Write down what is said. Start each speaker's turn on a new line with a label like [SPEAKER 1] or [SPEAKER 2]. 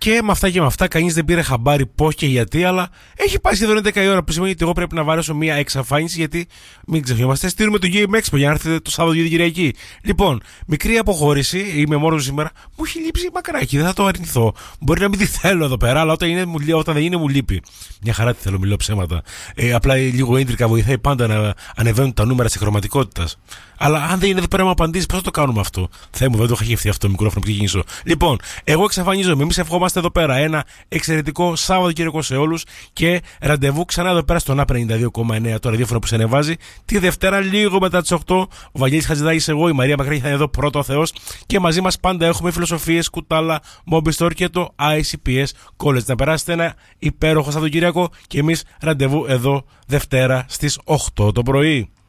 [SPEAKER 1] Και με αυτά, κανείς δεν πήρε χαμπάρι πώς και γιατί, αλλά έχει πάει σχεδόν 11 η ώρα. Που σημαίνει ότι εγώ πρέπει να βαρέσω μια εξαφάνιση, γιατί μην ξεχνιόμαστε, στείλουμε το Game Expo για να έρθετε το Σάββατο για την Κυριακή. Λοιπόν, μικρή αποχώρηση, είμαι μόνος σήμερα. Μου έχει λείψει μακράκι, δεν θα το αρνηθώ. Μπορεί να μην τη θέλω εδώ πέρα, αλλά όταν δεν είναι, μου λείπει. Μια χαρά τη θέλω, μιλώ ψέματα. Απλά λίγο ίντρικα βοηθάει πάντα να ανεβαίνουν τα νούμερα τη χρωματικότητα. Αλλά αν δεν είναι εδώ πέρα να μου απαντήσει, πώς θα το κάνουμε αυτό? Θεέ μου, δεν το είχα γευτεί αυτό το μικρόφωνο που ξεκινήσω. Λοιπόν, εγώ εξαφανίζομαι. Εμείς ευχόμαστε εδώ πέρα ένα εξαιρετικό Σάββατο σε όλους και ραντεβού ξανά εδώ πέρα στον A92,9, το ραδιόφωνο που σε ανεβάζει, τη Δευτέρα λίγο μετά τις 8. Ο Βαγγέλης Χατζηδάκης, εγώ, η Μαρία Μακρύ θα είναι εδώ, πρώτο ο Θεός. Και μαζί μας πάντα έχουμε φιλοσοφίες, κουτάλα, Mobistore και το ICPS College. Να περάσετε ένα υπέροχο Σαββατοκύριακο και εμείς ραντεβού εδώ Δευτέρα στις 8 το πρωί.